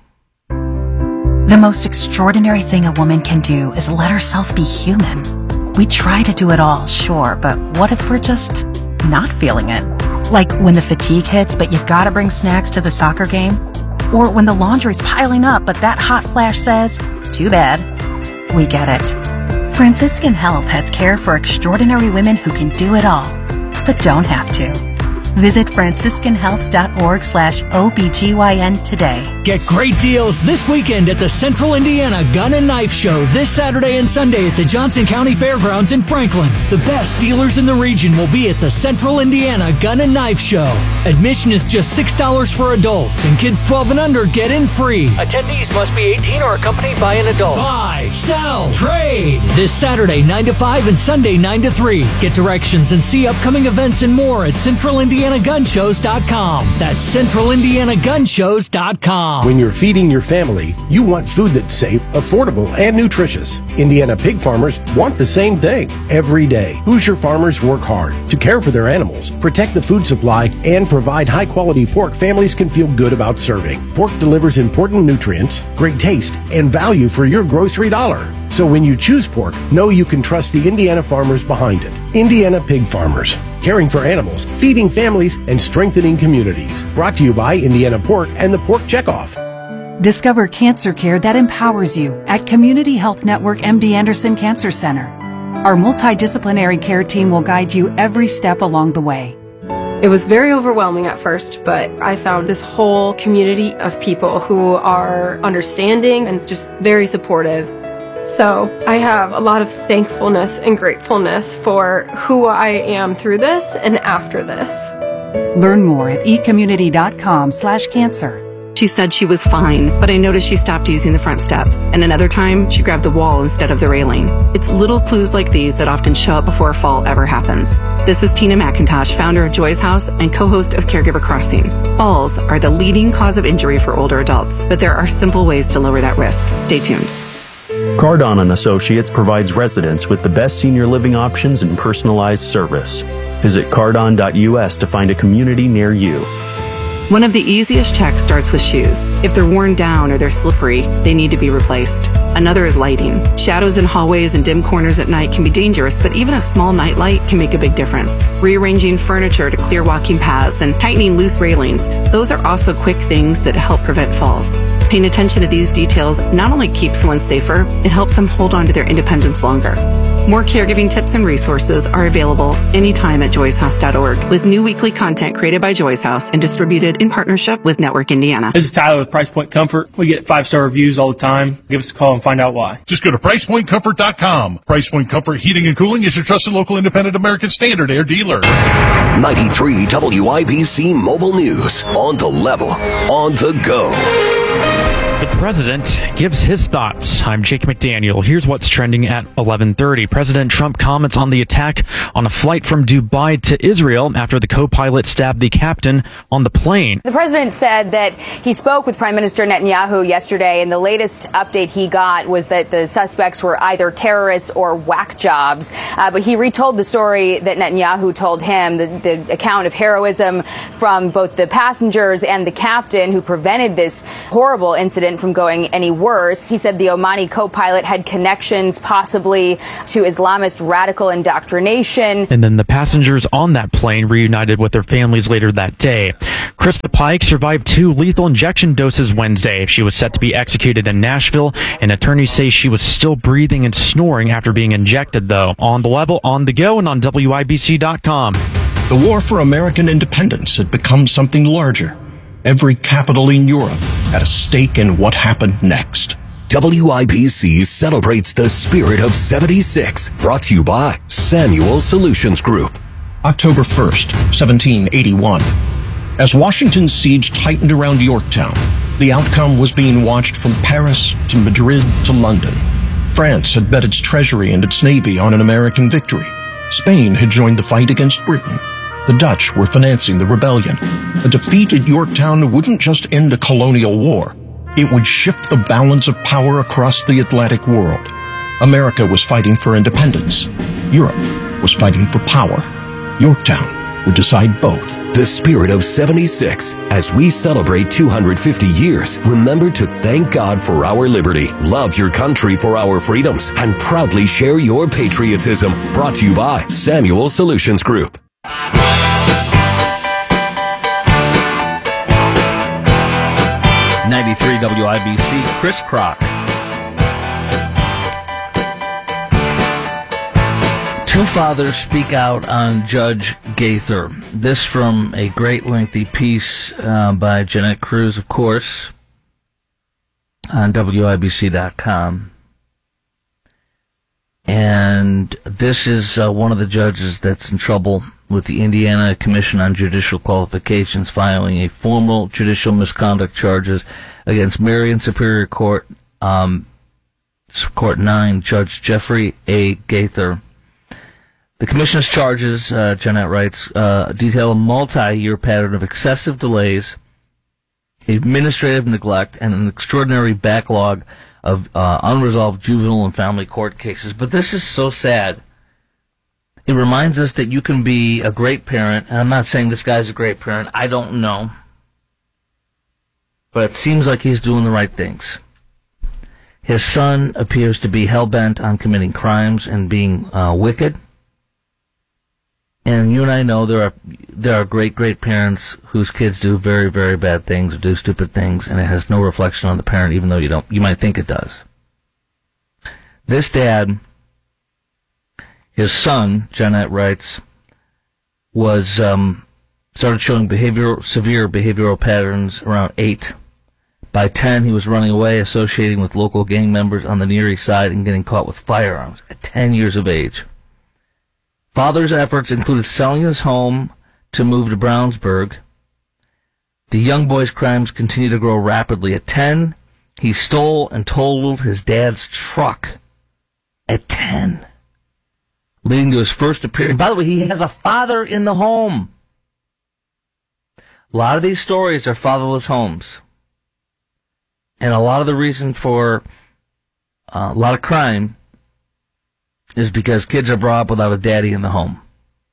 The most extraordinary thing a woman can do is let herself be human. We try to do it all, sure, but what if we're just not feeling it? Like when the fatigue hits, but you gotta bring snacks to the soccer game? Or when the laundry's piling up, but that hot flash says, too bad. We get it. Franciscan Health has care for extraordinary women who can do it all, but don't have to. Visit franciscan health dot org slash O B G Y N today. Get great deals this weekend at the Central Indiana Gun and Knife Show this Saturday and Sunday at the Johnson County Fairgrounds in Franklin. The best dealers in the region will be at the Central Indiana Gun and Knife Show. Admission is just six dollars for adults, and kids twelve and under get in free. Attendees must be eighteen or accompanied by an adult. Buy, sell, trade. This Saturday nine to five and Sunday nine to three. Get directions and see upcoming events and more at central indiana gun shows dot com. That's central indiana gun shows dot com. When you're feeding your family, you want food that's safe, affordable, and nutritious. Indiana pig farmers want the same thing every day. Hoosier farmers work hard to care for their animals, protect the food supply, and provide high-quality pork families can feel good about serving. Pork delivers important nutrients, great taste, and value for your grocery dollar. So when you choose pork, know you can trust the Indiana farmers behind it. Indiana Pig Farmers, caring for animals, feeding families, and strengthening communities. Brought to you by Indiana Pork and the Pork Checkoff. Discover cancer care that empowers you at Community Health Network M D Anderson Cancer Center. Our multidisciplinary care team will guide you every step along the way. It was very overwhelming at first, but I found this whole community of people who are understanding and just very supportive. So I have a lot of thankfulness and gratefulness for who I am through this and after this. Learn more at e community dot com slash cancer. She said she was fine, but I noticed she stopped using the front steps, and another time she grabbed the wall instead of the railing. It's little clues like these that often show up before a fall ever happens. This is Tina McIntosh, founder of Joy's House and co-host of Caregiver Crossing. Falls are the leading cause of injury for older adults, but there are simple ways to lower that risk. Stay tuned. Cardon and Associates provides residents with the best senior living options and personalized service. Visit cardon dot U S to find a community near you. One of the easiest checks starts with shoes. If they're worn down or they're slippery, they need to be replaced. Another is lighting. Shadows in hallways and dim corners at night can be dangerous, but even a small nightlight can make a big difference. Rearranging furniture to clear walking paths and tightening loose railings, those are also quick things that help prevent falls. Paying attention to these details not only keeps someone safer, it helps them hold on to their independence longer. More caregiving tips and resources are available anytime at joys house dot org, with new weekly content created by Joy's House and distributed in partnership with Network Indiana. This is Tyler with Price Point Comfort. We get five-star reviews all the time. Give us a call and find out why. Just go to price point comfort dot com. Price Point Comfort Heating and Cooling is your trusted local independent American Standard Air dealer. ninety-three W I B C Mobile News. On the level, on the go. The president gives his thoughts. I'm Jake McDaniel. Here's what's trending at eleven thirty. President Trump comments on the attack on a flight from Dubai to Israel after the co-pilot stabbed the captain on the plane. The president said that he spoke with Prime Minister Netanyahu yesterday, and the latest update he got was that the suspects were either terrorists or whack jobs. Uh, but he retold the story that Netanyahu told him, the, the account of heroism from both the passengers and the captain who prevented this horrible incident from going any worse. He said the Omani co-pilot had connections possibly to Islamist radical indoctrination. And then the passengers on that plane reunited with their families later that day. Krista Pike survived two lethal injection doses Wednesday. She was set to be executed in Nashville, and attorneys say she was still breathing and snoring after being injected, though. On the level, on the go, and on W I B C dot com. The war for American independence had become something larger. Every capital in Europe had a stake in what happened next. W I B C celebrates the spirit of seventy-six, brought to you by Samuel Solutions Group. October first, seventeen eighty-one. As Washington's siege tightened around Yorktown, the outcome was being watched from Paris to Madrid to London. France had bet its treasury and its navy on an American victory. Spain had joined the fight against Britain. The Dutch were financing the rebellion. A defeat at Yorktown wouldn't just end a colonial war. It would shift the balance of power across the Atlantic world. America was fighting for independence. Europe was fighting for power. Yorktown would decide both. The spirit of seventy-six. As we celebrate two hundred fifty years, remember to thank God for our liberty, love your country for our freedoms, and proudly share your patriotism. Brought to you by Samuel Solutions Group. ninety-three W I B C, Chris Crock. Two fathers speak out on Judge Gaither. This from a great lengthy piece uh, by Jeanette Cruz, of course, on W I B C dot com. And this is uh, one of the judges that's in trouble with the Indiana Commission on Judicial Qualifications filing a formal judicial misconduct charges against Marion Superior Court, um, Court nine, Judge Jeffrey A. Gaither. The Commission's charges, uh, Jeanette writes, uh, detail a multi-year pattern of excessive delays, administrative neglect, and an extraordinary backlog of uh, unresolved juvenile and family court cases. But this is so sad. It reminds us that you can be a great parent, and I'm not saying this guy's a great parent. I don't know. But it seems like he's doing the right things. His son appears to be hell-bent on committing crimes and being uh, wicked. And you and I know there are there are great, great parents whose kids do very, very bad things or do stupid things, and it has no reflection on the parent, even though you don't. You might think it does. This dad, his son, Jeanette writes, was um, started showing behavioral, severe behavioral patterns around eight. By ten, he was running away, associating with local gang members on the Near East Side and getting caught with firearms at ten years of age. Father's efforts included selling his home to move to Brownsburg. The young boy's crimes continue to grow rapidly. At ten, he stole and totaled his dad's truck. At ten. Leading to his first appearance. By the way, he has a father in the home. A lot of these stories are fatherless homes. And a lot of the reason for uh, a lot of crime is because kids are brought up without a daddy in the home.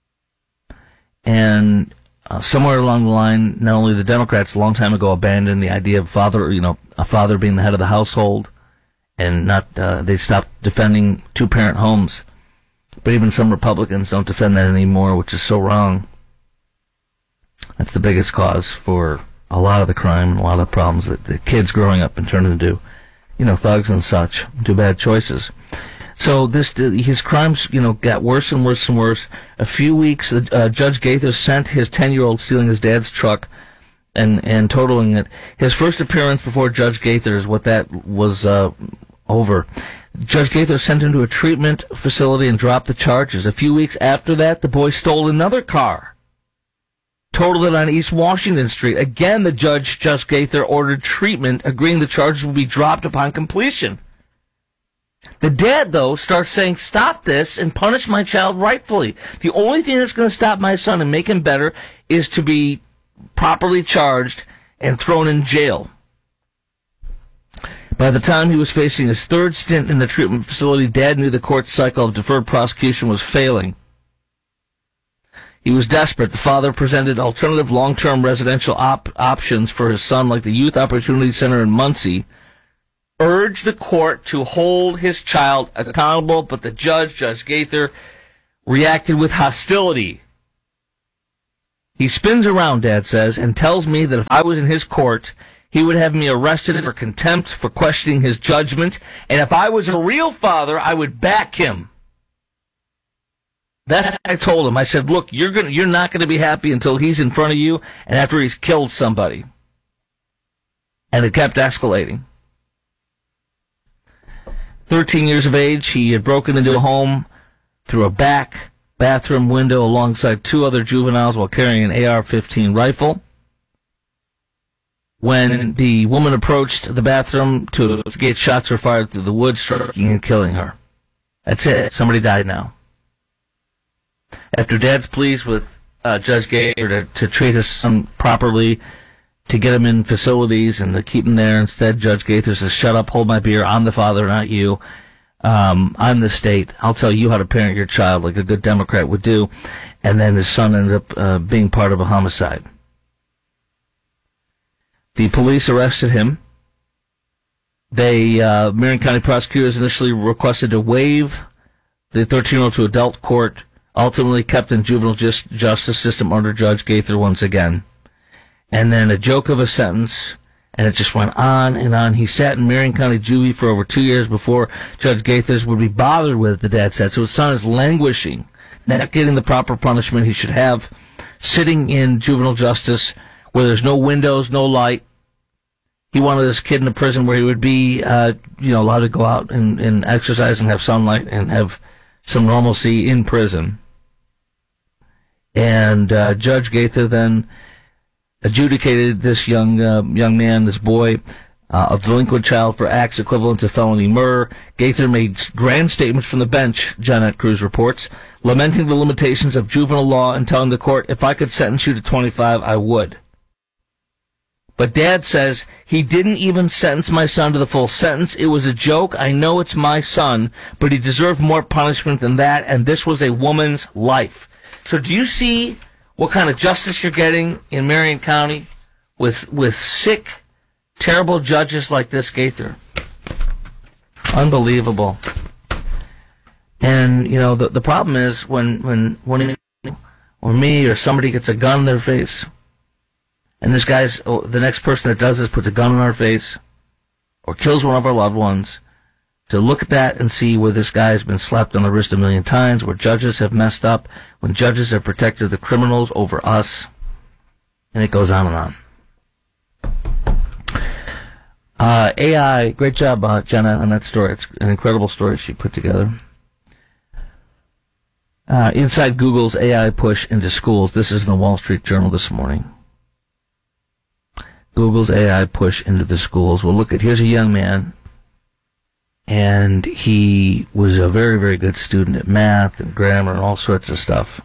And uh, somewhere along the line, not only the Democrats a long time ago abandoned the idea of father, you know, a father being the head of the household, and not uh, they stopped defending two-parent homes. But even some Republicans don't defend that anymore, which is so wrong. That's the biggest cause for a lot of the crime and a lot of the problems that the kids growing up and turning into, you know, thugs and such, do bad choices. So this, his crimes, you know, got worse and worse and worse. A few weeks, uh, Judge Gaither sent his ten-year-old stealing his dad's truck and, and totaling it. His first appearance before Judge Gaither is what that was uh, over. Judge Gaither sent him to a treatment facility and dropped the charges. A few weeks after that, the boy stole another car, totaled it on East Washington Street. Again, the judge, Judge Gaither, ordered treatment, agreeing the charges would be dropped upon completion. The dad, though, starts saying, stop this and punish my child rightfully. The only thing that's going to stop my son and make him better is to be properly charged and thrown in jail. By the time he was facing his third stint in the treatment facility, Dad knew the court's cycle of deferred prosecution was failing. He was desperate. The father presented alternative long-term residential op- options for his son, like the Youth Opportunity Center in Muncie, urged the court to hold his child accountable, but the judge, Judge Gaither, reacted with hostility. He spins around, Dad says, and tells me that if I was in his court, he would have me arrested for contempt for questioning his judgment, and if I was a real father, I would back him. That I told him. I said, look, you're gonna, you're not going to be happy until he's in front of you and after he's killed somebody. And it kept escalating. thirteen years of age, he had broken into a home through a back bathroom window alongside two other juveniles while carrying an A R fifteen rifle. When the woman approached the bathroom to investigate, shots were fired through the woods, striking and killing her. That's it. Somebody died now. After Dad's pleas with uh, Judge Gaither to, to treat his son properly, to get him in facilities and to keep him there, instead Judge Gaither says, shut up, hold my beer, I'm the father, not you. Um, I'm the state. I'll tell you how to parent your child like a good Democrat would do. And then his son ends up uh, being part of a homicide. The police arrested him. They, uh, Marion County prosecutors initially requested to waive the thirteen-year-old to adult court, ultimately kept in juvenile just, justice system under Judge Gaither once again. And then a joke of a sentence, and it just went on and on. He sat in Marion County Juvie for over two years before Judge Gaither would be bothered with, the dad said. So his son is languishing, not getting the proper punishment he should have, sitting in juvenile justice where there's no windows, no light. He wanted this kid in a prison where he would be, uh, you know, allowed to go out and, and exercise and have sunlight and have some normalcy in prison. And uh, Judge Gaither then adjudicated this young uh, young man, this boy, uh, a delinquent child for acts equivalent to felony murder. Gaither made grand statements from the bench, Janet Cruz reports, lamenting the limitations of juvenile law and telling the court, if I could sentence you to twenty-five, I would. But Dad says he didn't even sentence my son to the full sentence. It was a joke. I know it's my son, but he deserved more punishment than that, and this was a woman's life. So do you see what kind of justice you're getting in Marion County with with sick, terrible judges like this Gaither? Unbelievable. And, you know, the the problem is when, when, when or me or somebody gets a gun in their face, and this guy's, oh, the next person that does this puts a gun in our face or kills one of our loved ones, to look at that and see where this guy has been slapped on the wrist a million times, where judges have messed up, when judges have protected the criminals over us, and it goes on and on. Uh, A I, great job, uh, Jenna, on that story. It's an incredible story she put together. Uh, inside Google's A I push into schools. This is in the Wall Street Journal this morning. Google's A I push into the schools. Well, look at, here's a young man, and he was a very, very good student at math and grammar and all sorts of stuff.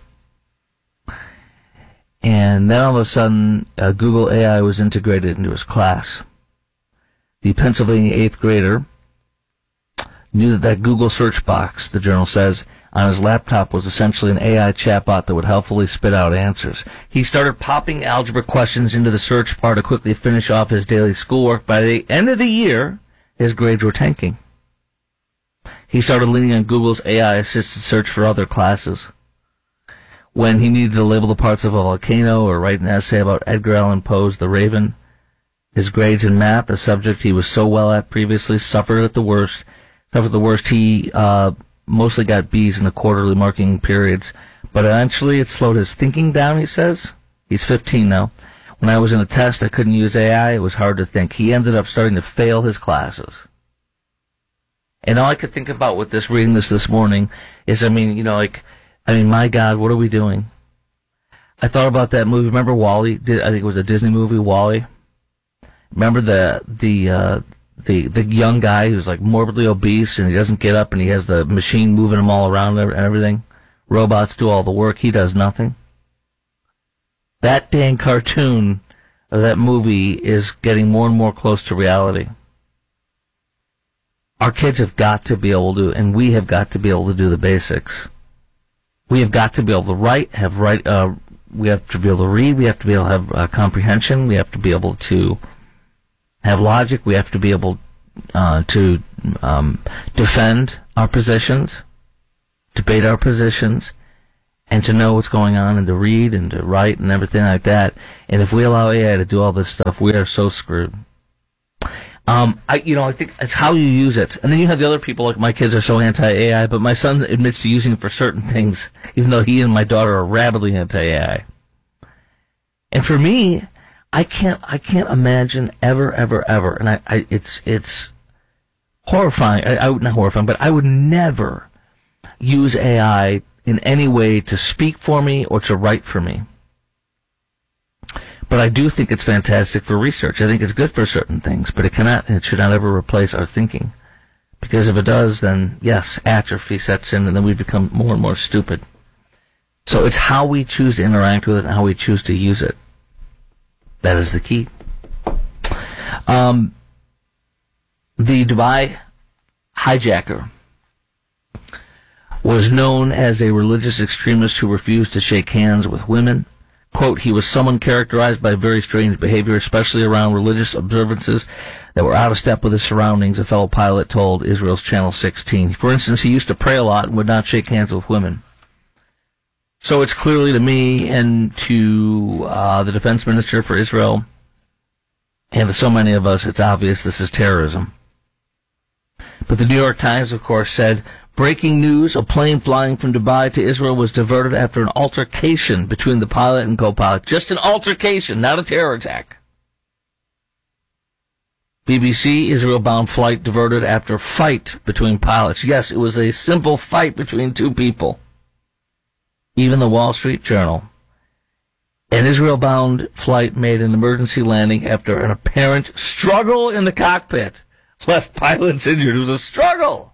And then all of a sudden, uh, Google A I was integrated into his class. The Pennsylvania eighth grader knew that that Google search box, the journal says, on his laptop was essentially an A I chatbot that would helpfully spit out answers. He started popping algebra questions into the search bar to quickly finish off his daily schoolwork. By the end of the year, his grades were tanking. He started leaning on Google's A I-assisted search for other classes. When he needed to label the parts of a volcano or write an essay about Edgar Allan Poe's The Raven, his grades in math, a subject he was so well at previously, suffered at the worst. Suffered the worst. He uh, mostly got B's in the quarterly marking periods, but eventually it slowed his thinking down, he says. He's fifteen now. When I was in a test, I couldn't use A I. It was hard to think. He ended up starting to fail his classes. And all I could think about with this, reading this this morning, is, I mean, you know, like, I mean, my God, what are we doing? I thought about that movie. Remember WALL-E? I think it was a Disney movie, WALL-E. Remember the the uh, the the young guy who's like morbidly obese and he doesn't get up and he has the machine moving him all around and everything. Robots do all the work. He does nothing. That dang cartoon of that movie is getting more and more close to reality. Our kids have got to be able to, and we have got to be able to do the basics. We have got to be able to write, have write. Uh, we have to be able to read. We have to be able to have uh, comprehension. We have to be able to have logic. We have to be able uh, to um, defend our positions, debate our positions, and to know what's going on, and to read and to write and everything like that. And if we allow A I to do all this stuff, we are so screwed. Um, I, you know, I think it's how you use it. And then you have the other people, like my kids are so anti-A I, but my son admits to using it for certain things, even though he and my daughter are rabidly anti-A I. And for me, I can't, I can't imagine ever, ever, ever, and I, I it's, it's horrifying, I, I, not horrifying, but I would never use A I in any way to speak for me or to write for me. But I do think it's fantastic for research. I think it's good for certain things, but it cannot, it should not ever replace our thinking. Because if it does, then yes, atrophy sets in, and then we become more and more stupid. So it's how we choose to interact with it and how we choose to use it. That is the key. Um, the Dubai hijacker was known as a religious extremist who refused to shake hands with women. Quote, he was someone characterized by very strange behavior, especially around religious observances that were out of step with his surroundings, a fellow pilot told Israel's Channel sixteen. For instance, he used to pray a lot and would not shake hands with women. So it's clearly to me and to uh, the defense minister for Israel and to so many of us, it's obvious this is terrorism. But the New York Times, of course, said, breaking news, a plane flying from Dubai to Israel was diverted after an altercation between the pilot and co-pilot. Just an altercation, not a terror attack. B B C, Israel-bound flight diverted after fight between pilots. Yes, it was a simple fight between two people. Even the Wall Street Journal. An Israel-bound flight made an emergency landing after an apparent struggle in the cockpit left pilots injured. It was a struggle.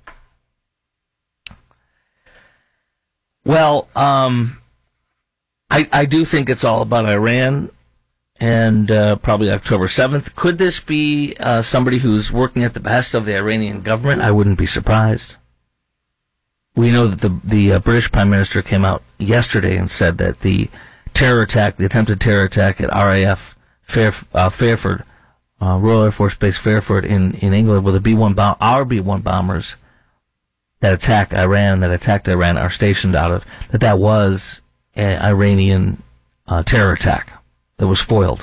Well, um, I, I do think it's all about Iran and uh, probably October seventh. Could this be uh, somebody who's working at the behest of the Iranian government? I wouldn't be surprised. We know that the, the uh, British Prime Minister came out yesterday and said that the terror attack, the attempted terror attack at R A F Fair, uh, Fairford, uh, Royal Air Force Base Fairford in, in England, with the B one bomb, our B one bombers that attack Iran, that attacked Iran, are stationed out of, that that was an Iranian uh, terror attack that was foiled.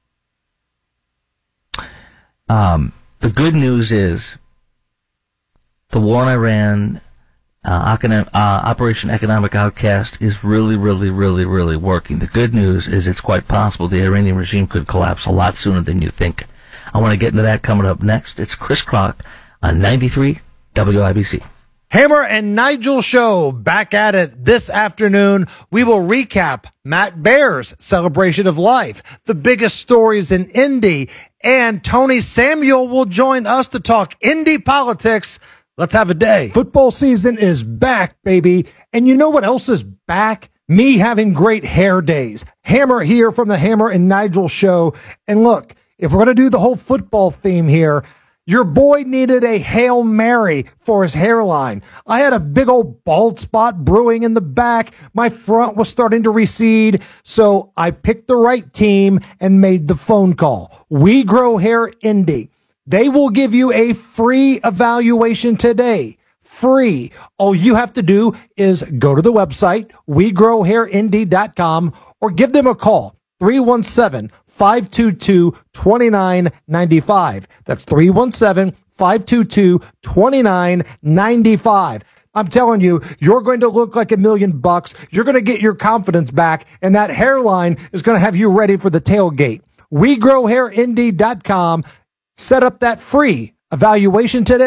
Um, the good news is the war in Iran, uh, uh, Operation Economic Outcast, is really, really, really, really working. The good news is it's quite possible the Iranian regime could collapse a lot sooner than you think. I want to get into that coming up next. It's Chris Kroc on ninety-three W I B C. Hammer and Nigel Show back at it this afternoon. We will recap Matt Baer's celebration of life, the biggest stories in Indy, and Tony Samuel will join us to talk Indy politics. Let's have a day. Football season is back, baby. And you know what else is back? Me having great hair days. Hammer here from the Hammer and Nigel Show. And look, if we're going to do the whole football theme here, your boy needed a Hail Mary for his hairline. I had a big old bald spot brewing in the back. My front was starting to recede. So I picked the right team and made the phone call. We Grow Hair Indy. They will give you a free evaluation today. Free. All you have to do is go to the website, we grow hair indy dot com, or give them a call. three one seven, five two two, two nine nine five. That's three one seven, five two two, two nine nine five. I'm telling you, you're going to look like a million bucks. You're going to get your confidence back, and that hairline is going to have you ready for the tailgate. we grow hair indy dot com. Set up that free evaluation today.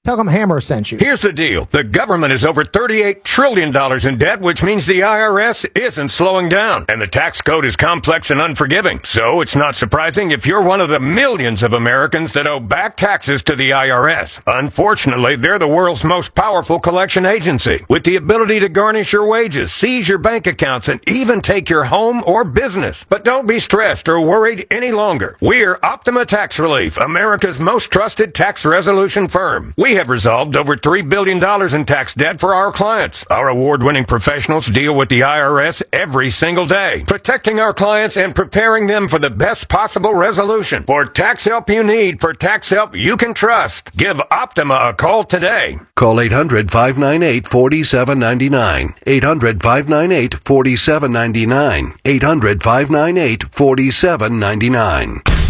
Tell them Hammer sent you. Here's the deal. The government is over thirty-eight trillion dollars in debt, which means the I R S isn't slowing down. And the tax code is complex and unforgiving. So it's not surprising if you're one of the millions of Americans that owe back taxes to the I R S. Unfortunately, they're the world's most powerful collection agency, with the ability to garnish your wages, seize your bank accounts, and even take your home or business. But don't be stressed or worried any longer. We're Optima Tax Relief, America's most trusted tax resolution firm. We have resolved over three billion dollars in tax debt for our clients. Our award-winning professionals deal with the I R S every single day, protecting our clients and preparing them for the best possible resolution. For tax help you need, for tax help you can trust, give Optima a call today. Call eight hundred, five nine eight, four seven nine nine. eight hundred, five nine eight, four seven nine nine. eight hundred, five nine eight, four seven nine nine.